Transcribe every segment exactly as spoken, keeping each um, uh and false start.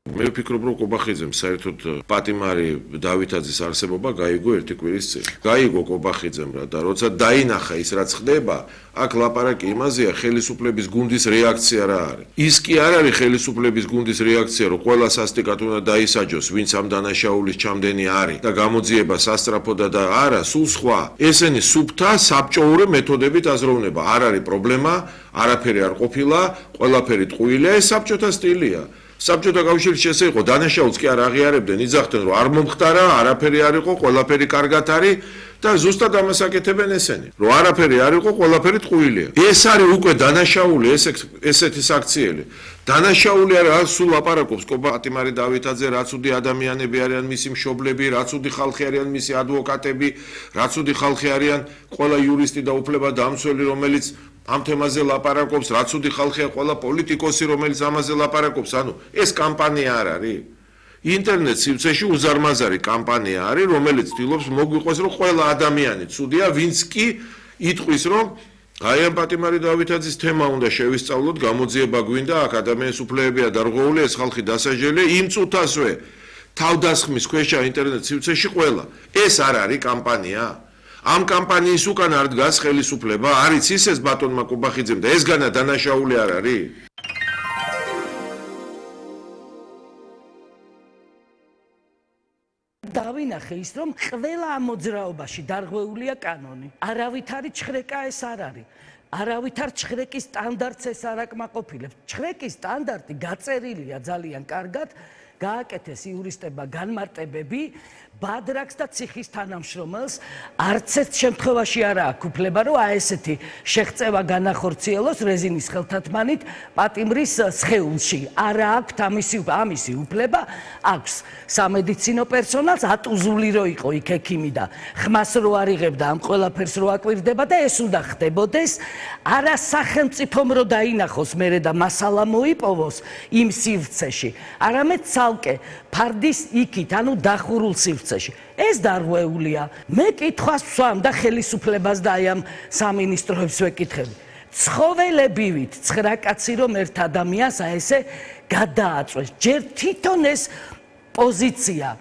მე ვფიქრობ, რომ კობახიძემ საერთოდ პატიმარი დავითაძის არსებობა გაიგო ერთი კვირის წინ. გაიგო კობახიძემ რა და როცა დაინახა ის რაც ხდება, აქ ლაპარაკი იმაზეა, ხელისუფლების გუნდის რეაქცია რა არის. ის კი არ არის ხელისუფლების გუნდის რეაქცია, რომ ყველა სასტიკად უნდა დაისაჯოს, ვინც ამ დანაშაულის ჩამდენი არის და გამოძიება სასწრაფოდა და არა, სულ სხვა. ესენი სუფთა საბჭოური მეთოდებით აზროვნება. არ არის პრობლემა, არაფერი არ ყოფილა, ყველაფერი ტყუილია, ეს საბჭოთა სტილია. საბჭოთა კავშირის შესე იყო, დანაშაულს კი არ აღიარებდნენ, იძახდნენ, რომ არ მომხდარა, არაფერი არ იყო, ყველაფერი კარგად არის და ზუსტად ამას აკეთებენ ესენი. რომ არაფერი არ იყო, ყველაფერი ტყუილია. ეს არის უკვე დანაშაული, ესეთი საქციელი. დანაშაული არის, სულ ლაპარაკობს პატიმარი დავითაძე, რაც უდი ადამიანები არიან მისი მშობლები, რაც უდი ხალხი არიან მისი ადვოკატები, რაც უდი ხალხი არიან ყველა იურისტი და უფლებადამცველი, რომელიც ამ თემაზე ლაპარაკობს, რაც უდი ხალხია ყველა პოლიტიკოსი, რომელიც ამაზე ლაპარაკობს, ანუ ეს კამპანია არ არის. ინტერნეტ სივრცეში უზარმაზარი კამპანია არის, რომელიც ცდილობს მოგვიყვეს, რომ ყველა ადამიანი ცუდია, ვინც კი იტყვის, რომ აი ამ პატიმარი დავითაძის თემა უნდა შევისწავლოთ, გამოძიება გვინდა, აქ ადამიანის უფლებებია დარღვეული, ეს ხალხი დასაჯელია, იმ წუთასვე თავდასხმის ქვეშა ინტერნეტ სივრცეში ყველა. ეს არ არის კამპანია. ამ კამპანიის უკან არ დგას ხელისუფლება, არის ისეს ბატონმა კობახიძემ და ეს განა დანაშაული არ არის. დავინახე ის, რომ ყველა ამ მოძრაობაში დარღვეულია კანონი. არავითარი ჩხრეკა ეს არ არის. არავითარ ჩხრეკის სტანდარტს ეს არ აკმაყოფილებს. ჩხრეკის სტანდარტი გაწერილია ძალიან კარგად, გააკეთეს იურისტებმა განმარტებები, ბადრაკს და ციხის თანამშრომელს არც ერთ შემთხვევაში არ აქვს უფლება, რომ აი ესეთი შეღწევა განახორციელოს რეზინის ხელთათმანით პატიმრის სხეულში. არა აქვს ამისი ამისი უფლება, აქვს სამედიცინო პერსონალს, ატუზული რო იყო იქ ექიმი და ხმას რო არიღებდა ამ ყველაფერს რო აკვირდება და ეს უნდა ხდებოდეს, არა სახელმწიფომ რო დაინახოს მერე და მასალა მოიპოვოს იმ სივრცეში, არამედ ცალკე ფარდის იქით, ანუ დახურულ სივრცეში. ეს დარღვეულია. მე კითხვას ვსვამ და ხელისუფლებას და აი ამ სამინისტროებს ვეკითხები. ცხოველებივით ცხრა კაცი რომ ერთ ადამიანს აი ესე გადააწვეს. ჯერ თვითონ ეს პოზიცია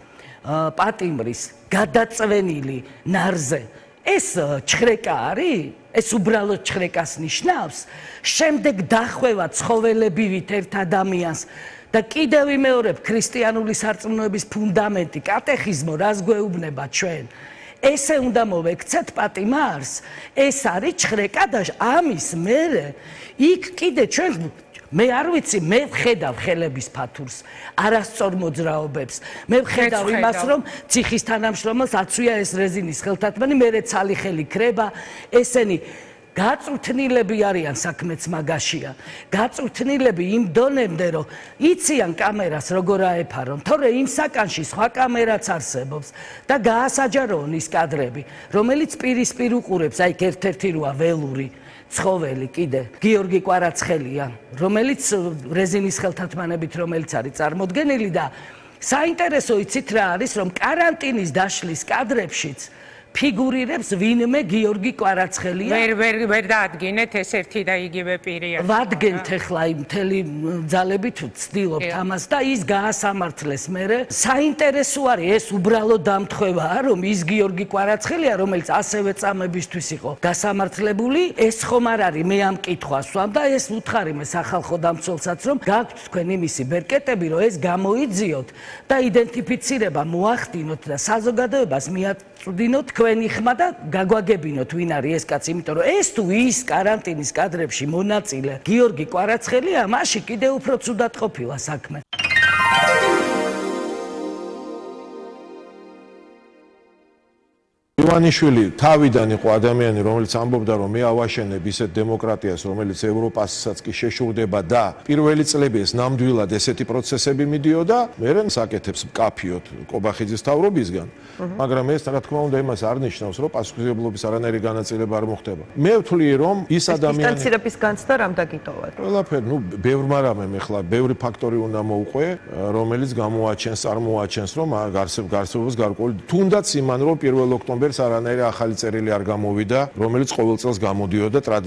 პატიმრის გადაწვენილი ნარზე ეს ჩხრეკა არის? ეს უბრალოდ ჩხრეკას ნიშნავს? შემდეგ დახვევა ცხოველებივით ერთ ადამიანს და კიდევ ვიმეორებ, ქრისტიანული სარწმუნოების ფუნდამენტი, კატეხიზმო, რას გვეუბნება ჩვენ. ესე უნდა მოვექცეთ პატიმარს, ეს არის ჩხრეკა და ამის მერე იქ კიდე ჩვენ მე არ ვიცი, მე ვხედავ ხელების ფათურს, არასწორ მოძრაობებს. მე ვხედავ იმას, რომ ციხის თანამშრომელს აცვია ეს რეზინის ხელთათმანი, მერე ცალი ხელი ქრება, ესენი გაწვრთნილები არიან საქმეც მაგაშია. გაწვრთნილები იმ დონემდე, რომ იციან კამერას როგორ აეფარონ, თორე იმ საკანში სხვა კამერაც არსებობს და გაასაჯაროონ ის კადრები, რომელიც პირისპირ უყურებს, აი ერთ-ერთი როა ველური ცხოველი კიდე გიორგი კვარაცხელია, რომელიც რეზინის ხელთათმანებით რომელიც არის წარმოდგენილი და საინტერესო იცით რა არის, რომ კარანტინის დაშლის კადრებშიც ფიგურირებს ვინმე გიორგი კვარაცხელია. ვერ ვერ ვერ დაადგინეთ ეს ერთი და იგივე პირია. ვადგენთ ახლა იმ მთელი ძალებით ვცდილობთ ამას და ის გაასამართლეს მერე. საინტერესო არის ეს უბრალოდ დამთხვევაა, რომ ის გიორგი კვარაცხელია, რომელიც ასევე წამებისთვის იყო გასამართლებული, ეს ხომ არ არის, მე ამ კითხვას ვსვამ და ეს ვუთხარი მე სახალხო დამცველსაც, რომ გაქვთ თქვენ იმისი ბერკეტები, რომ ეს გამოიძიოთ და იდენტიფიცირება მოახდინოთ და საზოგადოებას მიაწვდინოთ თქვენი ხმა და გაგვაგებინოთ ვინ არის ეს კაცი, იმიტომ რომ ეს თუ ის კარანტინის კადრებში მონაწილე გიორგი კვარაცხელია, მაშინ კიდევ უფრო ცუდად ყოფილა საქმე. ივანიშვილი თავიდან იყო ადამიანი, რომელიც ამბობდა, რომ მე ავაშენებ ისეთ დემოკრატიას, რომელიც ევროპასაც კი შეშურდება და პირველი წლები ეს ნამდვილად ესეთი პროცესები მიდიოდა, მერე საკეთებს მკაფიოდ კობახიძის თავრობისგან, მაგრამ ეს რა თქმა უნდა იმას არ ნიშნავს, რომ პასუხისმგებლობის არანაირი განაწილება არ მოხდება. მე ვთვლი, რომ ის ადამიანი დისტანცირების განცდა რამ დაგიტოვათ? ყველაფერი, ნუ ბევრმა რამემ ეხლა ბევრი ფაქტორი უნდა მოუყვე, რომელიც გამოაჩენს, წარმოაჩენს, რომ გარსევებას გარკვეული თუნდაც იმან, რომ პირველ ოქტომბერს არანაირი ახალი წერილი არ გამოვიდა, რომელიც ყოველ წელს გამოდიოდა